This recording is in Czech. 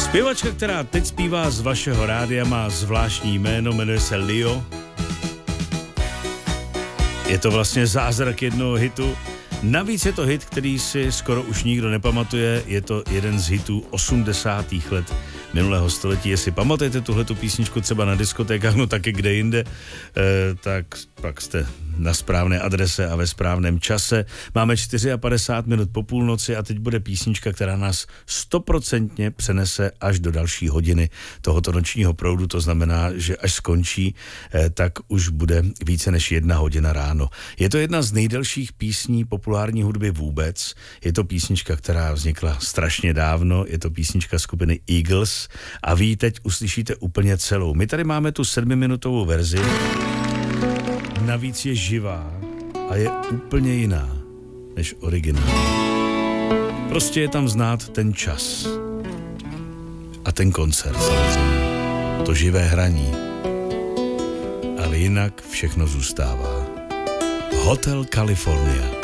Zpěvačka, která teď zpívá z vašeho rádia, má zvláštní jméno, jmenuje se Lio. Je to vlastně zázrak jednoho hitu. Navíc je to hit, který si skoro už nikdo nepamatuje. Je to jeden z hitů 80. let minulého století. Jestli pamatujete tuhletu písničku třeba na diskotékách, no taky kde jinde, tak pak jste na správné adrese a ve správném čase. Máme 54 minut po půlnoci a teď bude písnička, která nás 100% přenese až do další hodiny tohoto nočního proudu. To znamená, že až skončí, tak už bude více než 1 hodina ráno. Je to jedna z nejdelších písní populární hudby vůbec. Je to písnička, která vznikla strašně dávno. Je to písnička skupiny Eagles a vy teď uslyšíte úplně celou. My tady máme tu 7minutovou verzi. Navíc je živá a je úplně jiná než originál. Prostě je tam znát ten čas. A ten koncert samozřejmě. To živé hraní. Ale jinak všechno zůstává. Hotel California.